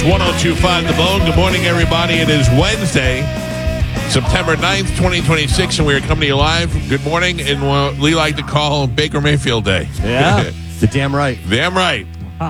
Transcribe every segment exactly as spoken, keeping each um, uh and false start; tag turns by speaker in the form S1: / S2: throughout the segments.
S1: one oh two point five The Bone. Good morning, everybody. It is Wednesday, September ninth, twenty twenty-six, and we are coming to you live. Good morning, and what we like to call Baker Mayfield Day.
S2: Yeah, the damn right.
S1: Damn right.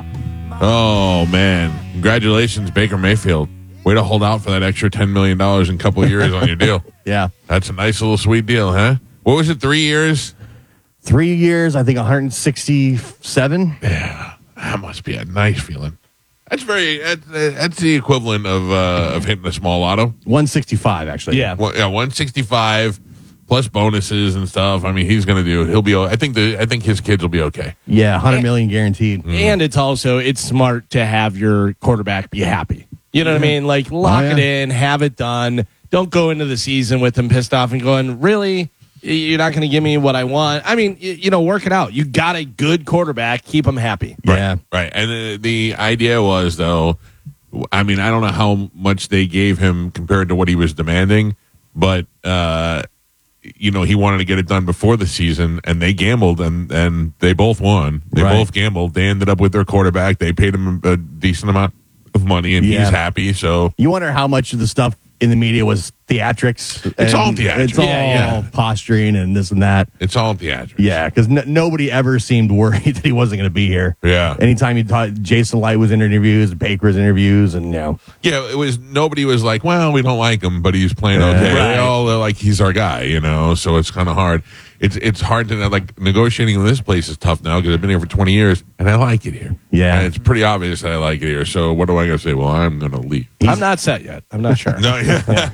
S1: Oh, man. Congratulations, Baker Mayfield. Way to hold out for that extra ten million dollars in a couple of years on your deal.
S2: Yeah.
S1: That's a nice little sweet deal, huh? What was it, three years?
S2: Three years, I think one hundred sixty-seven.
S1: Yeah, that must be a nice feeling. That's very. That's, that's the equivalent of uh, of hitting a small lotto.
S2: one sixty-five, actually.
S3: Yeah.
S1: Well, yeah, one sixty-five plus bonuses and stuff. I mean, he's going to do. He'll be. I think the. I think his kids will be okay.
S2: Yeah, one hundred million guaranteed.
S1: Mm-hmm.
S3: And it's also, it's smart to have your quarterback be happy. You know what I mean? Like, lock
S2: Oh, yeah.
S3: it in, have it done. Don't go into the season with him pissed off and going, really? You're not going to give me what I want? I mean, you, you know, work it out. You got a good quarterback. Keep him happy.
S2: Yeah.
S1: Right. And the, the idea was, though, I mean, I don't know how much they gave him compared to what he was demanding, but, uh, you know, he wanted to get it done before the season, and they gambled, and, and they both won. They
S2: Right.
S1: both gambled. They ended up with their quarterback. They paid him a decent amount of money, and
S2: Yeah.
S1: he's happy. So
S2: You wonder how much of the stuff in the media was theatrics.
S1: It's all
S2: and
S1: theatrics.
S2: It's all
S3: Yeah, yeah.
S2: posturing and this and that.
S1: it's all theatrics.
S2: Yeah, because n- nobody ever seemed worried that he wasn't going to be here.
S1: Yeah.
S2: Anytime you talk, Jason Light was in interviews, Baker was in interviews, and you know,
S1: Yeah, it was nobody was like, well, we don't like him, but he's playing okay.
S3: Right.
S1: They all are like, he's our guy, you know. So it's kind of hard. It's it's hard to like negotiating in this place is tough now because I've been here for twenty years and I like it here.
S2: Yeah.
S1: and it's pretty obvious that I like it here. So what do I got to say? Well, I'm going to leave.
S3: I'm not set yet. I'm not sure.
S1: No,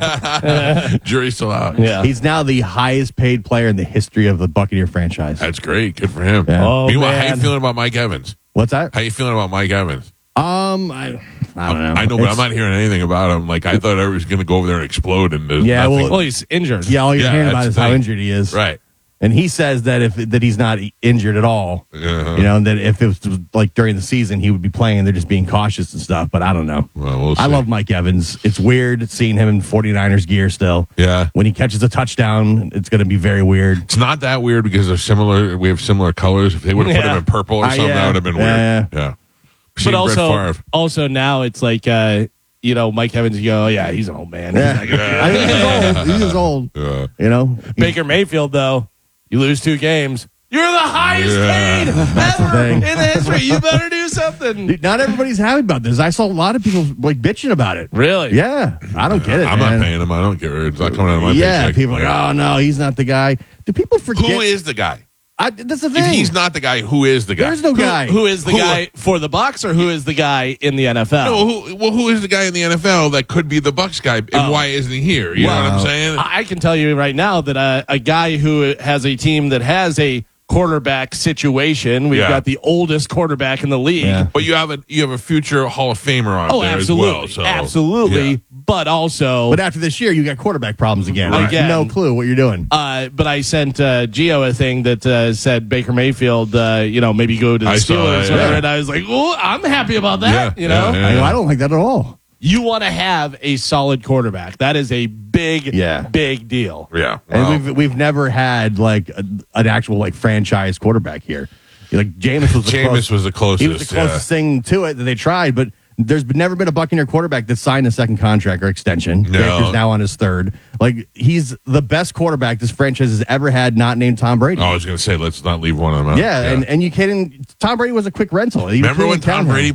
S1: yeah. Jury's still out.
S3: Yeah.
S2: he's now the highest paid player in the history of the Buccaneer franchise.
S1: That's great. Good for him.
S2: Yeah.
S3: Oh,
S1: Meanwhile, how you
S3: man.
S1: feeling about Mike Evans?
S2: What's that?
S1: How you feeling about Mike Evans?
S2: Um, I, I don't know.
S1: I know, but
S2: It's-
S1: I'm not hearing anything about him. Like I thought I was going to go over there and explode, and there's
S2: Yeah,
S1: nothing.
S2: well,
S3: Well, he's injured.
S2: Yeah, all you're
S1: Yeah,
S2: hearing
S1: that's
S2: about is
S1: the
S2: how
S1: thing.
S2: injured he is.
S1: right.
S2: And he says that if that he's not injured at all,
S1: Uh-huh.
S2: you know, and that if it was like during the season he would be playing, they're just being cautious and stuff. But I don't know.
S1: Well, we'll
S2: I
S1: see.
S2: love Mike Evans. It's weird seeing him in 49ers gear still.
S1: Yeah.
S2: When he catches a touchdown, it's going to be very weird.
S1: It's not that weird because they're similar. We have similar colors. If they would have put
S3: Yeah.
S1: him in purple or
S2: Uh,
S1: something,
S2: yeah.
S1: that would have been
S2: Yeah,
S1: weird. Yeah.
S3: But
S1: Seen Brett
S3: also,
S1: Favre.
S3: also now it's like, uh, you know, Mike Evans, you go, oh, yeah, he's an old man. He's
S2: Yeah.
S3: not gonna-
S2: I mean, he's old. He is old.
S1: Yeah.
S2: You know,
S3: Baker Mayfield, though, you lose two games. You're the highest
S1: Yeah.
S3: paid
S2: the
S3: ever
S2: thing.
S3: in history. You better do something.
S2: Dude, not everybody's happy about this. I saw a lot of people like bitching about it.
S3: Really?
S2: Yeah, I don't get it.
S1: I'm
S2: man.
S1: not paying him. I don't care. It's not coming out of my
S2: Yeah,
S1: paycheck.
S2: people are like, oh no, he's not the guy. Do people forget?
S1: Who is the guy?
S2: I, that's the
S1: If
S2: thing.
S1: he's not the guy, who is the guy?
S2: There's no guy.
S3: Who is the
S1: Who-
S3: guy for the Bucs, or who is the guy in the N F L?
S1: No, who, well, who is the guy in the N F L that could be the Bucks guy, and
S3: Oh.
S1: why isn't he here? You know what I'm
S2: Wow.
S1: saying?
S3: I I can tell you right now that uh, a guy who has a team that has a quarterback situation, we've
S1: Yeah.
S3: got the oldest quarterback in the league.
S2: Yeah.
S1: But you have a you have a future Hall of Famer on
S3: Oh,
S1: there
S3: absolutely,
S1: as well. So,
S3: absolutely.
S1: yeah.
S3: But also,
S2: But after this year, you got quarterback problems again. Like,
S3: Again.
S2: no clue what you're doing.
S3: uh, but I sent uh, Gio a thing that uh, said Baker Mayfield, uh, you know, maybe go to the
S1: I saw
S3: Steelers.
S1: that,
S3: or whatever,
S1: yeah.
S3: And I was like, well, I'm happy about that.
S1: Yeah,
S3: you know,
S1: yeah,
S2: I,
S1: yeah.
S2: I don't like that at all.
S3: you want to have a solid quarterback. That is a big,
S2: Yeah.
S3: big deal.
S1: Yeah.
S2: And
S1: Wow.
S2: we've we've never had like a, an actual like franchise quarterback here. Like Jameis was the
S1: Jameis
S2: closest,
S1: was the closest.
S2: he was the closest
S1: yeah.
S2: thing to it that they tried, but there's been- never been a Buccaneer quarterback that signed a second contract or extension.
S1: No.
S2: Baker's now on his third. Like he's the best quarterback this franchise has ever had, not named Tom Brady.
S1: Oh, I was going to say, let's not leave one of them out.
S2: yeah, and and you can't. Tom Brady was a quick rental. He
S1: Remember
S2: couldn't
S1: when
S2: count
S1: Tom
S2: him.
S1: Brady